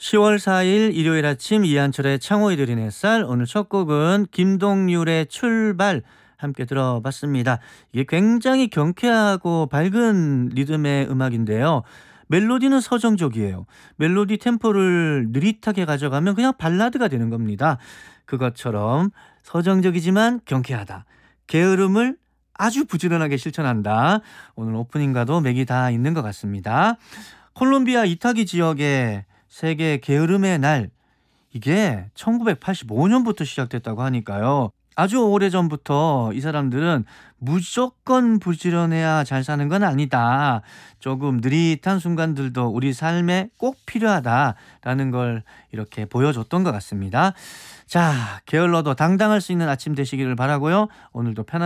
10월 4일 일요일 아침 이한철의 창호이 들인 햇살. 오늘 첫 곡은 김동률의 출발 함께 들어봤습니다. 이게 굉장히 경쾌하고 밝은 리듬의 음악인데요. 멜로디는 서정적이에요. 멜로디 템포를 느릿하게 가져가면 그냥 발라드가 되는 겁니다. 그것처럼 서정적이지만 경쾌하다. 게으름을 아주 부지런하게 실천한다. 오늘 오프닝과도 맥이 다 있는 것 같습니다. 콜롬비아 이타기 지역에 세계 게으름의 날, 이게 1985년부터 시작됐다고 하니까요. 아주 오래전부터 이 사람들은 무조건 부지런해야 잘 사는 건 아니다. 조금 느릿한 순간들도 우리 삶에 꼭 필요하다라는 걸 이렇게 보여줬던 것 같습니다. 자, 게을러도 당당할 수 있는 아침 되시기를 바라고요. 오늘도 편안